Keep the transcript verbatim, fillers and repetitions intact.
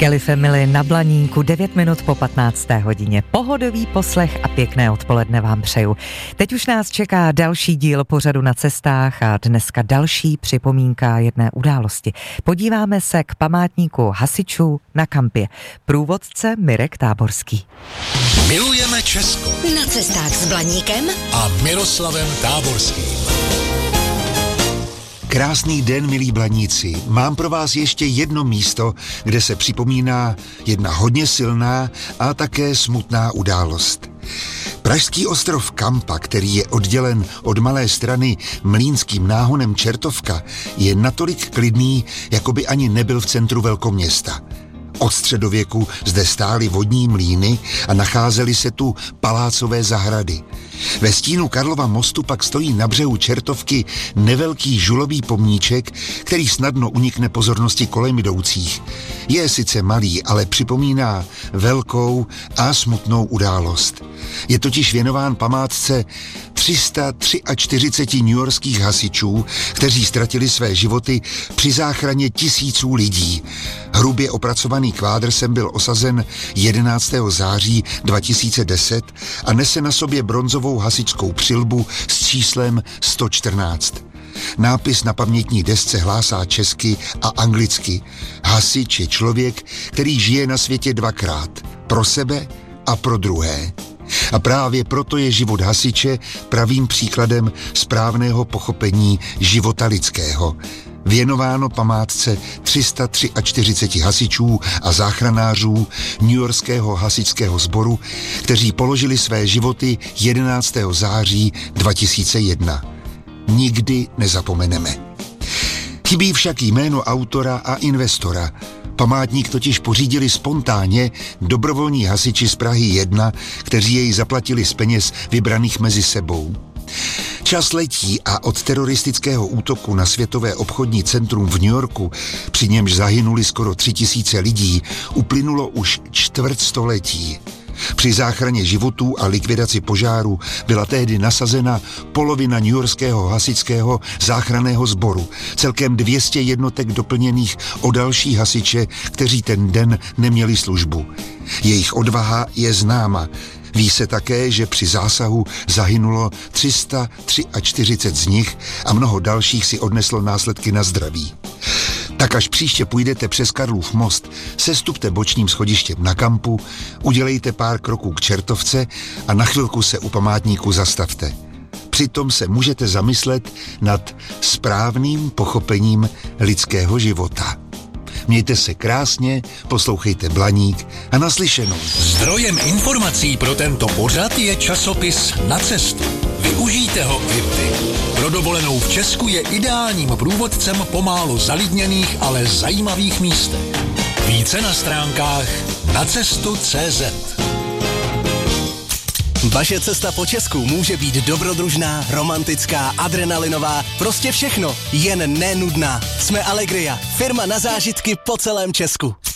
Kelly Family na Blaníku, devět minut po patnácté hodině. Pohodový poslech a pěkné odpoledne vám přeju. Teď už nás čeká další díl pořadu Na cestách a dneska další připomínka jedné události. Podíváme se k památníku hasičů na Kampě. Průvodce Mirek Táborský. Milujeme Česko. Na cestách s Blaníkem a Miroslavem Táborským. Krásný den, milí Blaníci. Mám pro vás ještě jedno místo, kde se připomíná jedna hodně silná a také smutná událost. Pražský ostrov Kampa, který je oddělen od malé strany mlýnským náhonem Čertovka, je natolik klidný, jako by ani nebyl v centru velkoměsta. Od středověku zde stály vodní mlýny a nacházely se tu palácové zahrady. Ve stínu Karlova mostu pak stojí na břehu Čertovky nevelký žulový pomníček, který snadno unikne pozornosti kolem jdoucích. Je sice malý, ale připomíná velkou a smutnou událost. Je totiž věnován památce tři sta čtyřicet tři newyorských hasičů, kteří ztratili své životy při záchraně tisíců lidí. Hrubě opracovaný kvádr sem byl osazen jedenáctého září dva tisíce deset a nese na sobě bronzovou hasičskou přilbu s číslem sto čtrnáct. Nápis na pamětní desce hlásá česky a anglicky. Hasič je člověk, který žije na světě dvakrát. Pro sebe a pro druhé. A právě proto je život hasiče pravým příkladem správného pochopení života lidského. Věnováno památce tři sta čtyřicet tři hasičů a záchranářů newyorského hasičského sboru, kteří položili své životy jedenáctého září dva tisíce jedna. Nikdy nezapomeneme. Chybí však jméno autora a investora. Památník totiž pořídili spontánně dobrovolní hasiči z Prahy jedna, kteří jej zaplatili z peněz vybraných mezi sebou. Čas letí a od teroristického útoku na Světové obchodní centrum v New Yorku, při němž zahynuli skoro tři tisíce lidí, uplynulo už čtvrt století. Při záchraně životů a likvidaci požáru byla tehdy nasazena polovina newyorského hasičského záchranného sboru, celkem dvě stě jednotek doplněných o další hasiče, kteří ten den neměli službu. Jejich odvaha je známa. Ví se také, že při zásahu zahynulo tři sta čtyřicet tři z nich a mnoho dalších si odneslo následky na zdraví. Tak až příště půjdete přes Karlův most, sestupte bočním schodištěm na Kampu, udělejte pár kroků k Čertovce a na chvilku se u památníku zastavte. Přitom se můžete zamyslet nad správným pochopením lidského života. Mějte se krásně, poslouchejte Blaník a naslyšenou. Zdrojem informací pro tento pořad je časopis Na cestu. Využijte ho i vy. Pro dovolenou v Česku je ideálním průvodcem po málo zalidněných, ale zajímavých místech. Více na stránkách nacestu tečka cé zet. Vaše cesta po Česku může být dobrodružná, romantická, adrenalinová, prostě všechno, jen nenudná. Jsme Allegria, firma na zážitky po celém Česku.